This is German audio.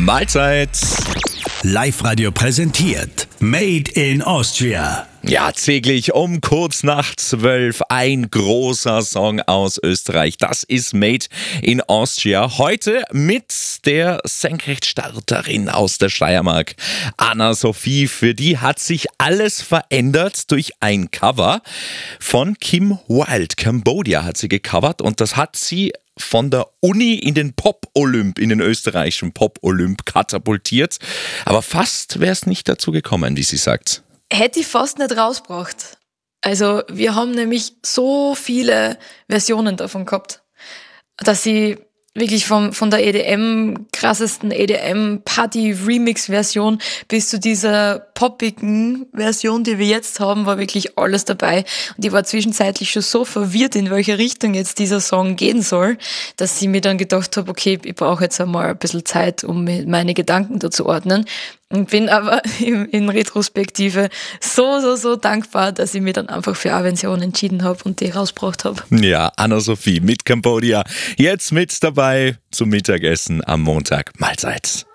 Mahlzeit. Live-Radio präsentiert Made in Austria. Ja, täglich um kurz nach 12 ein großer Song aus Österreich. Das ist Made in Austria. Heute mit der Senkrechtstarterin aus der Steiermark, Anna-Sophie. Für die hat sich alles verändert durch ein Cover von Kim Wilde. Cambodia hat sie gecovert und das hat sie von der Uni in den Pop-Olymp, in den österreichischen Pop-Olymp katapultiert. Aber fast wäre es nicht dazu gekommen, wie sie sagt. Hätte ich fast nicht rausgebracht. Also wir haben nämlich so viele Versionen davon gehabt, dass ich wirklich von der krassesten EDM-Party-Remix-Version bis zu dieser poppigen Version, die wir jetzt haben, war wirklich alles dabei. Und ich war zwischenzeitlich schon so verwirrt, in welche Richtung jetzt dieser Song gehen soll, dass ich mir dann gedacht habe, okay, ich brauche jetzt einmal ein bisschen Zeit, um meine Gedanken da zu ordnen. Und bin aber in Retrospektive so dankbar, dass ich mich dann einfach für eine Version entschieden habe und die rausgebracht habe. Ja, Anna-Sophie mit Cambodia. Jetzt mit dabei zum Mittagessen am Montag. Mahlzeit.